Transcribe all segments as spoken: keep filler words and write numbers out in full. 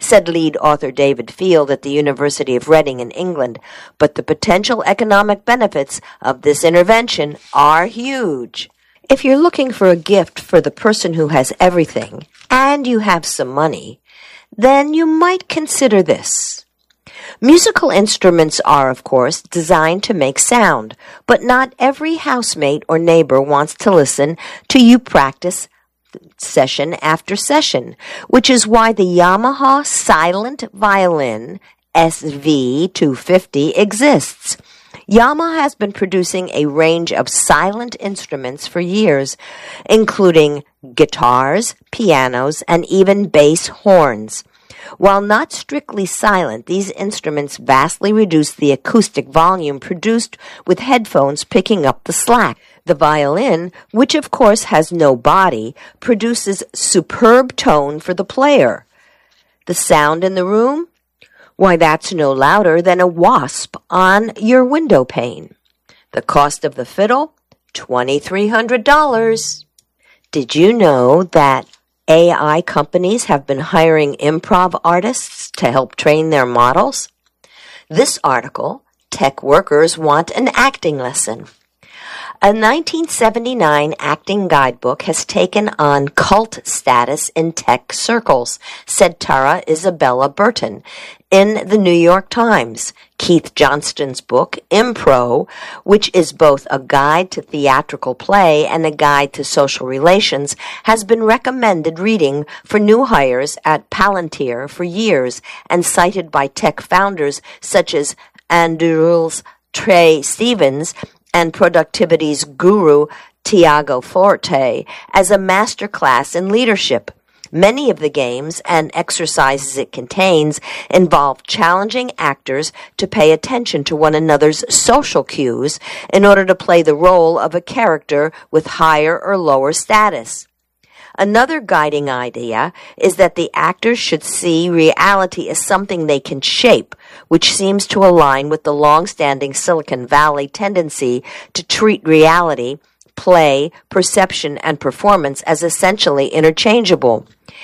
said lead author David Field at the University of Reading in England, but the potential economic benefits of this intervention are huge. If you're looking for a gift for the person who has everything, and you have some money, then you might consider this. Musical instruments are, of course, designed to make sound, but not every housemate or neighbor wants to listen to you practice session after session, which is why the Yamaha Silent Violin S V two fifty exists. Yamaha has been producing a range of silent instruments for years, including guitars, pianos, and even bass horns. While not strictly silent, these instruments vastly reduce the acoustic volume produced with headphones picking up the slack. The violin, which of course has no body, produces superb tone for the player. The sound in the room? Why, that's no louder than a wasp on your window pane. The cost of the fiddle? two thousand three hundred dollars. Did you know that A I companies have been hiring improv artists to help train their models? This article, Tech Workers Want an Acting Lesson. A nineteen seventy-nine acting guidebook has taken on cult status in tech circles, said Tara Isabella Burton in the New York Times. Keith Johnston's book, Impro, which is both a guide to theatrical play and a guide to social relations, has been recommended reading for new hires at Palantir for years and cited by tech founders such as Andurils Trey Stevens and productivity's guru Tiago Forte as a masterclass in leadership. Many of the games and exercises it contains involve challenging actors to pay attention to one another's social cues in order to play the role of a character with higher or lower status. Another guiding idea is that the actors should see reality as something they can shape, which seems to align with the long-standing Silicon Valley tendency to treat reality, play, perception, and performance as essentially interchangeable.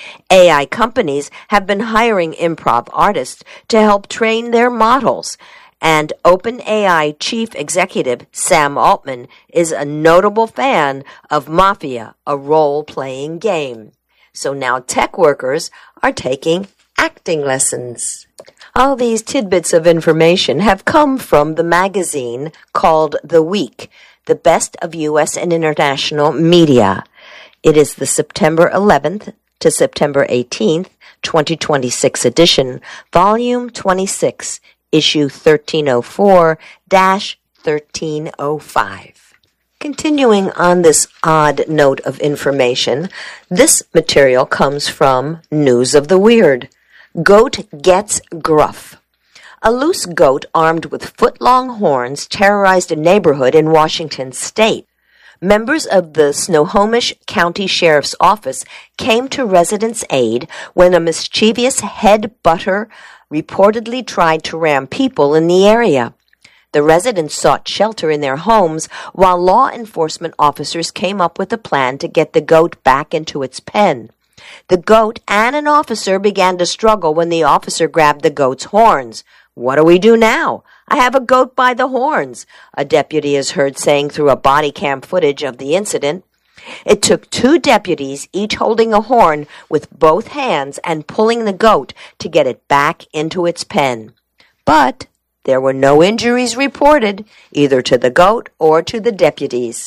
A I companies have been hiring improv artists to help train their models, and OpenAI chief executive Sam Altman is a notable fan of Mafia, a role-playing game. So now tech workers are taking acting lessons. All these tidbits of information have come from the magazine called The Week, the best of U S and international media. It is the September eleventh to September eighteenth, twenty twenty-six edition, volume twenty-six, issue thirteen oh four dash thirteen oh five. Continuing on this odd note of information, this material comes from News of the Weird. Goat gets gruff. A loose goat armed with foot-long horns terrorized a neighborhood in Washington state. Members of the Snohomish County Sheriff's Office came to residents' aid when a mischievous head butter reportedly tried to ram people in the area. The residents sought shelter in their homes while law enforcement officers came up with a plan to get the goat back into its pen. The goat and an officer began to struggle when the officer grabbed the goat's horns. "What do we do now? I have a goat by the horns," a deputy is heard saying through a body cam footage of the incident. It took two deputies, each holding a horn with both hands and pulling the goat to get it back into its pen. But there were no injuries reported, either to the goat or to the deputies.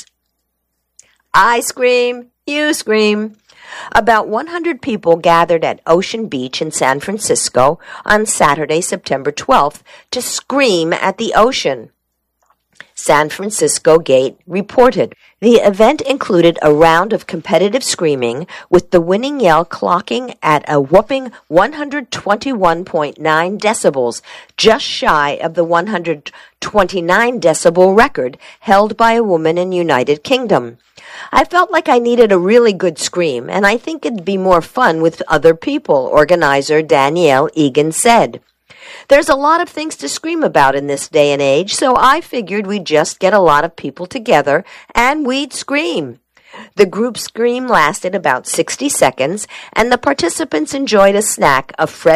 I scream, you scream. About one hundred people gathered at Ocean Beach in San Francisco on Saturday, September twelfth, to scream at the ocean. San Francisco Gate reported. The event included a round of competitive screaming, with the winning yell clocking at a whopping one hundred twenty-one point nine decibels, just shy of the one hundred twenty-nine decibel record held by a woman in United Kingdom. I felt like I needed a really good scream, and I think it'd be more fun with other people, organizer Danielle Egan said. There's a lot of things to scream about in this day and age, so I figured we'd just get a lot of people together and we'd scream. The group scream lasted about sixty seconds, and the participants enjoyed a snack of fresh